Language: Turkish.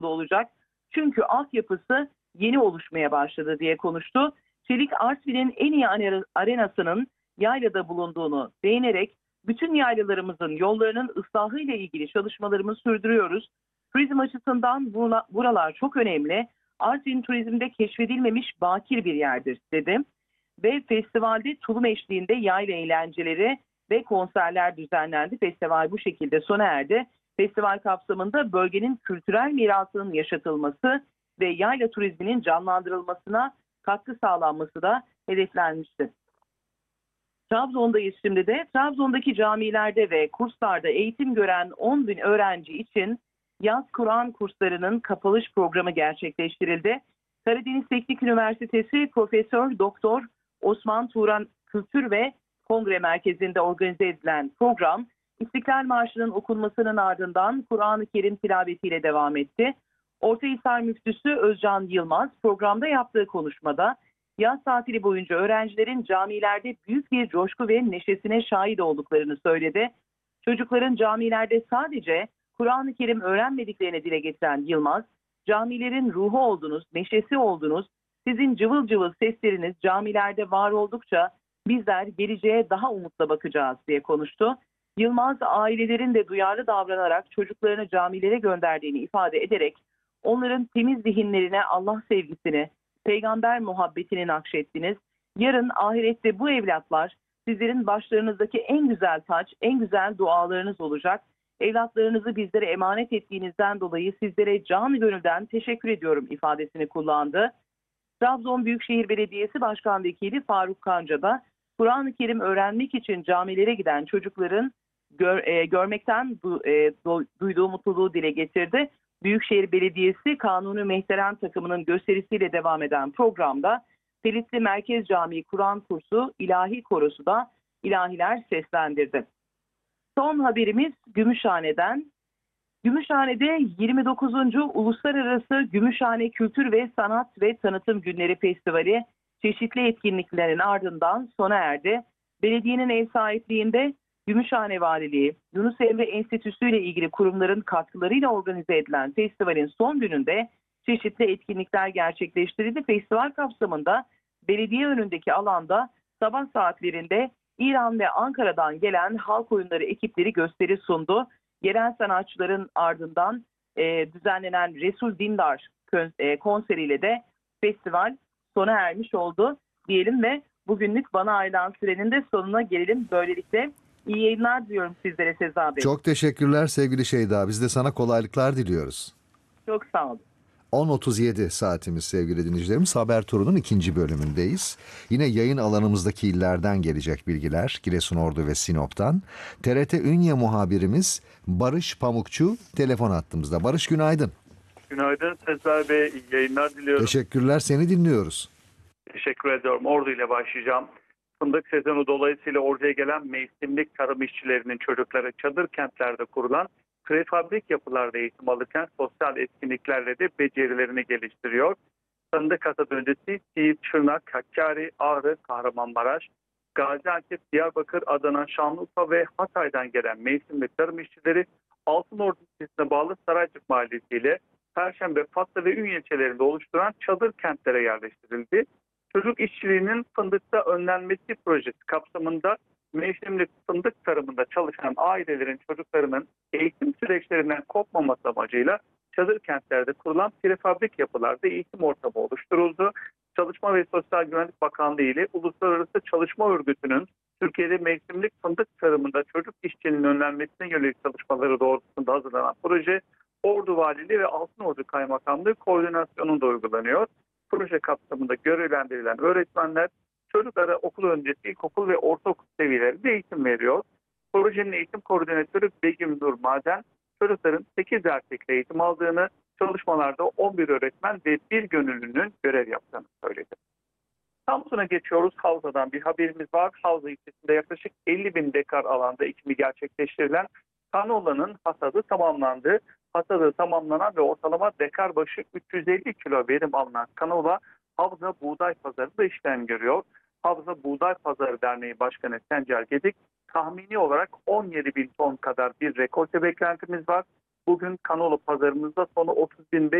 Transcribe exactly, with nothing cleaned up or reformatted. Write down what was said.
olacak. Çünkü altyapısı yeni oluşmaya başladı diye konuştu. Çelik Artvin'in en iyi arenasının yaylada bulunduğunu değinerek bütün yaylalarımızın yollarının ıslahı ile ilgili çalışmalarımızı sürdürüyoruz. Turizm açısından buralar çok önemli. Artvin turizmde keşfedilmemiş bakir bir yerdir dedi. Ve festivalde tulum eşliğinde yayla eğlenceleri ve konserler düzenlendi. Festival bu şekilde sona erdi. Festival kapsamında bölgenin kültürel mirasının yaşatılması ve yayla turizminin canlandırılmasına katkı sağlanması da hedeflenmişti. Trabzon'dayız şimdi de. Trabzon'daki camilerde ve kurslarda eğitim gören on bin öğrenci için yaz Kur'an kurslarının kapalış programı gerçekleştirildi. Karadeniz Teknik Üniversitesi Profesör Doktor Osman Turan Kültür ve Kongre Merkezi'nde organize edilen program, İstiklal Marşı'nın okunmasının ardından Kur'an-ı Kerim tilavetiyle devam etti. Ortahisar Müftüsü Özcan Yılmaz programda yaptığı konuşmada yaz tatili boyunca öğrencilerin camilerde büyük bir coşku ve neşesine şahit olduklarını söyledi. Çocukların camilerde sadece Kur'an-ı Kerim öğrenmediklerini dile getiren Yılmaz, camilerin ruhu oldunuz, neşesi oldunuz, sizin cıvıl cıvıl sesleriniz camilerde var oldukça bizler geleceğe daha umutla bakacağız diye konuştu. Yılmaz ailelerin de duyarlı davranarak çocuklarını camilere gönderdiğini ifade ederek onların temiz zihinlerine Allah sevgisini, peygamber muhabbetini nakşettiniz. Yarın ahirette bu evlatlar sizlerin başlarınızdaki en güzel taç, en güzel dualarınız olacak. Evlatlarınızı bizlere emanet ettiğinizden dolayı sizlere canı gönülden teşekkür ediyorum ifadesini kullandı. Trabzon Büyükşehir Belediyesi Başkan Vekili Faruk Kanca da Kur'an-ı Kerim öğrenmek için camilere giden çocukların gör, e, görmekten du, e, du, duyduğu mutluluğu dile getirdi. Büyükşehir Belediyesi Kanuni Mehteren takımının gösterisiyle devam eden programda Selitli Merkez Camii Kur'an kursu ilahi korosu da ilahiler seslendirdi. Son haberimiz Gümüşhane'den. Gümüşhane'de yirmi dokuzuncu Uluslararası Gümüşhane Kültür ve Sanat ve Tanıtım Günleri Festivali çeşitli etkinliklerin ardından sona erdi. Belediyenin ev sahipliğinde Gümüşhane Valiliği, Yunus Emre Enstitüsü ile ilgili kurumların katkılarıyla organize edilen festivalin son gününde çeşitli etkinlikler gerçekleştirildi. Festival kapsamında belediye önündeki alanda sabah saatlerinde İran ve Ankara'dan gelen halk oyunları ekipleri gösteri sundu. Yerel sanatçıların ardından e, düzenlenen Resul Dindar e, konseriyle de festival sona ermiş oldu diyelim ve bugünlük bana ayrılan sürenin de sonuna gelelim. Böylelikle iyi yayınlar diliyorum sizlere Seza Bey. Çok teşekkürler sevgili Şeyda. Biz de sana kolaylıklar diliyoruz. Çok sağ olun. on otuz yedi saatimiz sevgili dinleyicilerimiz. Haber Turu'nun ikinci bölümündeyiz. Yine yayın alanımızdaki illerden gelecek bilgiler. Giresun, Ordu ve Sinop'tan. T R T Ünye muhabirimiz Barış Pamukçu telefon hattımızda. Barış günaydın. Günaydın Sezer Bey. İyi yayınlar diliyorum. Teşekkürler. Seni dinliyoruz. Teşekkür ediyorum. Ordu ile başlayacağım. Fındık sezonu dolayısıyla Ordu'ya gelen mevsimlik tarım işçilerinin çocukları çadır kentlerde kurulan prefabrik yapılarda eğitim alırken sosyal etkinliklerle de becerilerini geliştiriyor. Fındık hasat öncesi Siirt, Şırnak, Hakkari, Ağrı, Kahramanmaraş, Gaziantep, Diyarbakır, Adana, Şanlıurfa ve Hatay'dan gelen mevsimlik tarım işçileri Altınordu ilçesine bağlı Saraycık Mahallesi ile Perşembe, Fatsa ve Ünye ilçelerinde oluşturan çadır kentlere yerleştirildi. Çocuk işçiliğinin fındıkta önlenmesi projesi kapsamında mevsimlik fındık tarımında çalışan ailelerin çocuklarının eğitim süreçlerinden kopmaması amacıyla çadır kentlerde kurulan prefabrik yapılarda eğitim ortamı oluşturuldu. Çalışma ve Sosyal Güvenlik Bakanlığı ile Uluslararası Çalışma Örgütü'nün Türkiye'de mevsimlik fındık tarımında çocuk işçiliğinin önlenmesine yönelik çalışmaları doğrultusunda hazırlanan proje Ordu Valiliği ve Altınordu Kaymakamlığı koordinasyonunda uygulanıyor. Proje kapsamında görevlendirilen öğretmenler çocuklara okul öncesi ilkokul ve ortaokul seviyelerinde eğitim veriyor. Projenin eğitim koordinatörü Begüm Nur Maden, çocukların sekiz erkekle eğitim aldığını, çalışmalarda on bir öğretmen ve bir gönüllünün görev yaptığını söyledi. Samsun'a geçiyoruz. Havza'dan bir haberimiz var. Havza ilçesinde yaklaşık elli bin dekar alanda ekimi gerçekleştirilen kanola'nın hasadı tamamlandı. Hasadı tamamlanan ve ortalama dekar başı üç yüz elli kilo verim alınan kanola Havza Buğday Pazarı'nda işlem görüyor. Havza Buğday Pazarı Derneği Başkanı Sencer Gedik, tahmini olarak on yedi bin ton kadar bir rekolte beklentimiz var. Bugün kanola pazarımızda tonu otuz bin